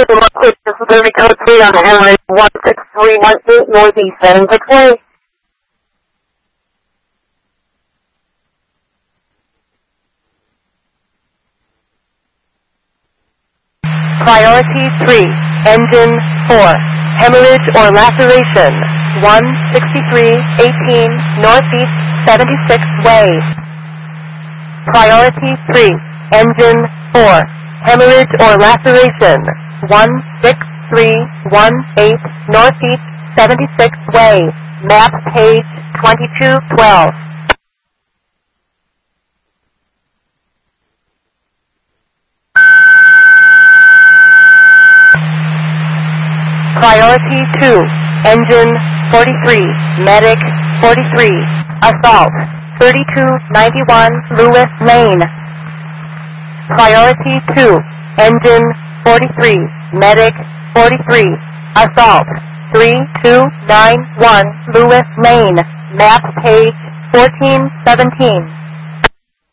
This is Liberty Code 3 on the Henry 16318 Northeast 76 Way. Priority 3, Engine 4, hemorrhage or laceration, 16318 Northeast 76 Way. Priority 3, Engine 4, hemorrhage or laceration, 16318 Northeast 76 Way. Map page 2212. Priority 2, Engine 43, Medic 43, Assault 3291 Lewis Lane. Priority 2, Engine 43, Medic 43, Assault 3291 Lewis Lane. Map page 1417.